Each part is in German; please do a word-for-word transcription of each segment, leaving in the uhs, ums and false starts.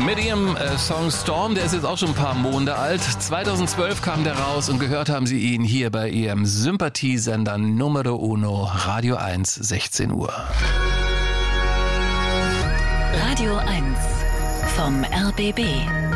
Mit ihrem äh, Song Storm, der ist jetzt auch schon ein paar Monate alt. zweitausendzwölf kam der raus und gehört haben Sie ihn hier bei Ihrem Sympathiesender Numero Uno, Radio eins, sechzehn Uhr. Radio eins vom R B B.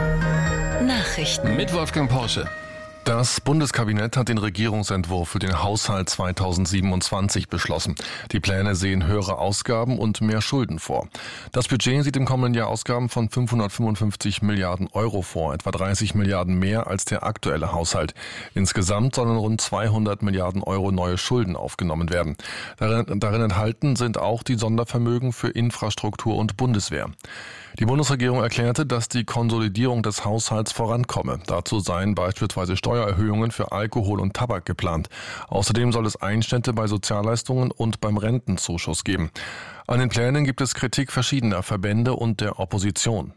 Nachrichten mit Wolfgang Porsche. Das Bundeskabinett hat den Regierungsentwurf für den Haushalt zweitausendsiebenundzwanzig beschlossen. Die Pläne sehen höhere Ausgaben und mehr Schulden vor. Das Budget sieht im kommenden Jahr Ausgaben von fünfhundertfünfundfünfzig Milliarden Euro vor, etwa dreißig Milliarden mehr als der aktuelle Haushalt. Insgesamt sollen rund zweihundert Milliarden Euro neue Schulden aufgenommen werden. Darin, darin enthalten sind auch die Sondervermögen für Infrastruktur und Bundeswehr. Die Bundesregierung erklärte, dass die Konsolidierung des Haushalts vorankomme. Dazu seien beispielsweise Steuererhöhungen für Alkohol und Tabak geplant. Außerdem soll es Einschnitte bei Sozialleistungen und beim Rentenzuschuss geben. An den Plänen gibt es Kritik verschiedener Verbände und der Opposition.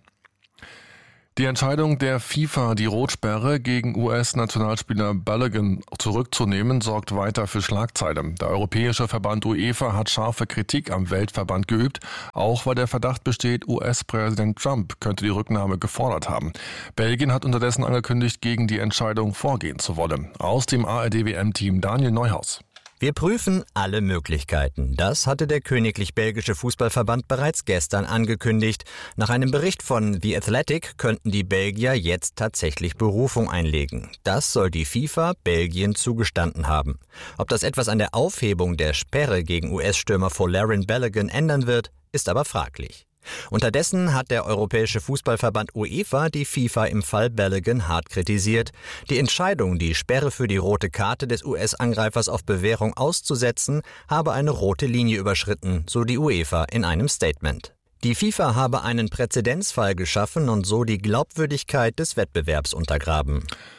Die Entscheidung der FIFA, die Rotsperre gegen U S-Nationalspieler Balogun zurückzunehmen, sorgt weiter für Schlagzeilen. Der europäische Verband UEFA hat scharfe Kritik am Weltverband geübt, auch weil der Verdacht besteht, U S-Präsident Trump könnte die Rücknahme gefordert haben. Belgien hat unterdessen angekündigt, gegen die Entscheidung vorgehen zu wollen. Aus dem A R D W M-Team Daniel Neuhaus. Wir prüfen alle Möglichkeiten. Das hatte der Königlich Belgische Fußballverband bereits gestern angekündigt. Nach einem Bericht von The Athletic könnten die Belgier jetzt tatsächlich Berufung einlegen. Das soll die FIFA Belgien zugestanden haben. Ob das etwas an der Aufhebung der Sperre gegen U S-Stürmer Folarin Balogun ändern wird, ist aber fraglich. Unterdessen hat der Europäische Fußballverband UEFA die FIFA im Fall Balogun hart kritisiert. Die Entscheidung, die Sperre für die rote Karte des U S-Angreifers auf Bewährung auszusetzen, habe eine rote Linie überschritten, so die UEFA in einem Statement. Die FIFA habe einen Präzedenzfall geschaffen und so die Glaubwürdigkeit des Wettbewerbs untergraben.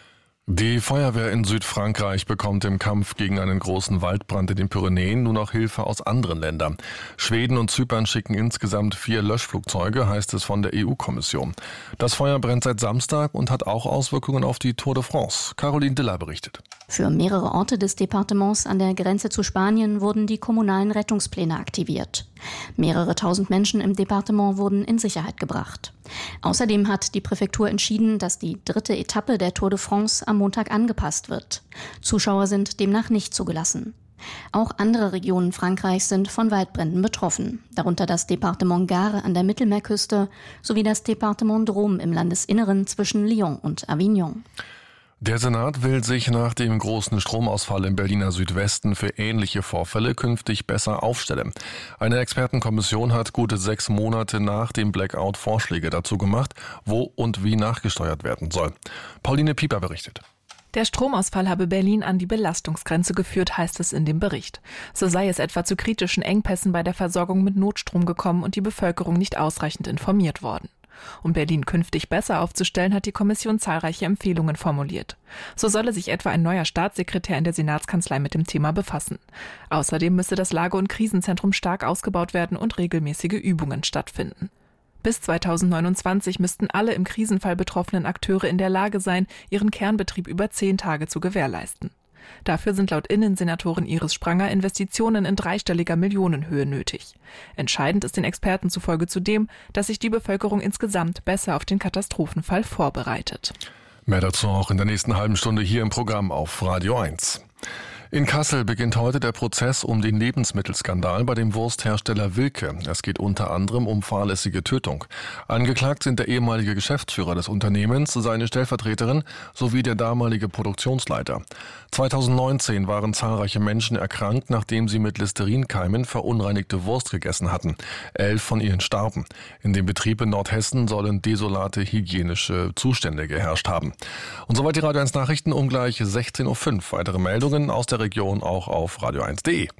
Die Feuerwehr in Südfrankreich bekommt im Kampf gegen einen großen Waldbrand in den Pyrenäen nun noch Hilfe aus anderen Ländern. Schweden und Zypern schicken insgesamt vier Löschflugzeuge, heißt es von der E U-Kommission. Das Feuer brennt seit Samstag und hat auch Auswirkungen auf die Tour de France. Caroline Diller berichtet. Für mehrere Orte des Departements an der Grenze zu Spanien wurden die kommunalen Rettungspläne aktiviert. Mehrere tausend Menschen im Departement wurden in Sicherheit gebracht. Außerdem hat die Präfektur entschieden, dass die dritte Etappe der Tour de France am Montag angepasst wird. Zuschauer sind demnach nicht zugelassen. Auch andere Regionen Frankreichs sind von Waldbränden betroffen, darunter das Departement Gard an der Mittelmeerküste sowie das Departement Drôme im Landesinneren zwischen Lyon und Avignon. Der Senat will sich nach dem großen Stromausfall im Berliner Südwesten für ähnliche Vorfälle künftig besser aufstellen. Eine Expertenkommission hat gute sechs Monate nach dem Blackout Vorschläge dazu gemacht, wo und wie nachgesteuert werden soll. Pauline Pieper berichtet. Der Stromausfall habe Berlin an die Belastungsgrenze geführt, heißt es in dem Bericht. So sei es etwa zu kritischen Engpässen bei der Versorgung mit Notstrom gekommen und die Bevölkerung nicht ausreichend informiert worden. Um Berlin künftig besser aufzustellen, hat die Kommission zahlreiche Empfehlungen formuliert. So solle sich etwa ein neuer Staatssekretär in der Senatskanzlei mit dem Thema befassen. Außerdem müsse das Lage- und Krisenzentrum stark ausgebaut werden und regelmäßige Übungen stattfinden. Bis zweitausendneunundzwanzig müssten alle im Krisenfall betroffenen Akteure in der Lage sein, ihren Kernbetrieb über zehn Tage zu gewährleisten. Dafür sind laut Innensenatorin Iris Spranger Investitionen in dreistelliger Millionenhöhe nötig. Entscheidend ist den Experten zufolge zudem, dass sich die Bevölkerung insgesamt besser auf den Katastrophenfall vorbereitet. Mehr dazu auch in der nächsten halben Stunde hier im Programm auf Radio eins. In Kassel beginnt heute der Prozess um den Lebensmittelskandal bei dem Wursthersteller Wilke. Es geht unter anderem um fahrlässige Tötung. Angeklagt sind der ehemalige Geschäftsführer des Unternehmens, seine Stellvertreterin sowie der damalige Produktionsleiter. zweitausendneunzehn waren zahlreiche Menschen erkrankt, nachdem sie mit Listerinkeimen verunreinigte Wurst gegessen hatten. Elf von ihnen starben. In dem Betrieb in Nordhessen sollen desolate hygienische Zustände geherrscht haben. Und soweit die Radio eins Nachrichten um gleich sechzehn Uhr fünf. Weitere Meldungen aus der Region auch auf radio eins punkt de.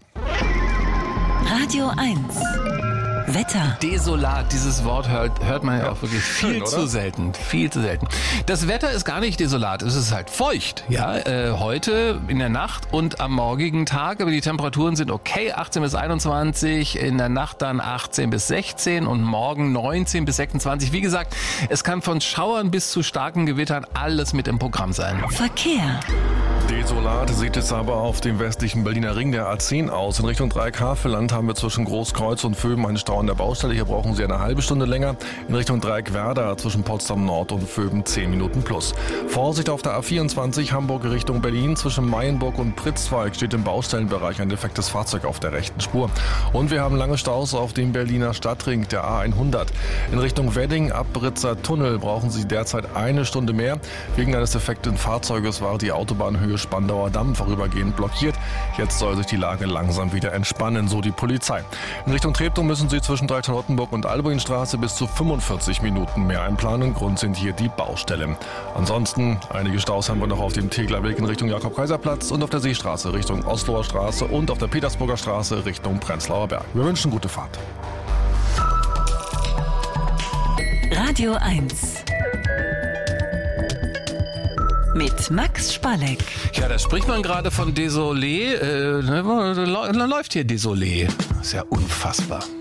Radio eins Wetter. Desolat, dieses Wort hört, hört man ja auch wirklich viel Schön, zu selten. Viel zu selten. Das Wetter ist gar nicht desolat, es ist halt feucht. Ja, äh, heute in der Nacht und am morgigen Tag, aber die Temperaturen sind okay, achtzehn bis einundzwanzig, in der Nacht dann achtzehn bis sechzehn und morgen neunzehn bis sechsundzwanzig. Wie gesagt, es kann von Schauern bis zu starken Gewittern alles mit im Programm sein. Verkehr. Desolat sieht es aber auf dem westlichen Berliner Ring der A zehn aus. In Richtung Dreieck-Havelland haben wir zwischen Großkreuz und Vöben einen Stau an der Baustelle. Hier brauchen Sie eine halbe Stunde länger. In Richtung Dreieck-Werder zwischen Potsdam Nord und Vöben zehn Minuten plus. Vorsicht auf der A vierundzwanzig Hamburg Richtung Berlin. Zwischen Mayenburg und Pritzwalk steht im Baustellenbereich ein defektes Fahrzeug auf der rechten Spur. Und wir haben lange Staus auf dem Berliner Stadtring, der A hundert. In Richtung Wedding ab Britzer Tunnel brauchen Sie derzeit eine Stunde mehr. Wegen eines defekten Fahrzeuges war die Autobahnhöhe Spandauer Damm vorübergehend blockiert. Jetzt soll sich die Lage langsam wieder entspannen, so die Polizei. In Richtung Treptow müssen Sie zwischen Charlottenburg und Albuinstraße bis zu fünfundvierzig Minuten mehr einplanen. Grund sind hier die Baustellen. Ansonsten einige Staus haben wir noch auf dem Teglerweg in Richtung Jakob-Kaiser-Platz und auf der Seestraße Richtung Osloer Straße und auf der Petersburger Straße Richtung Prenzlauer Berg. Wir wünschen gute Fahrt. Radio eins mit Max Spalleck. Ja, da spricht man gerade von Désolé. Äh, dann läuft hier Désolé. Das ist ja unfassbar.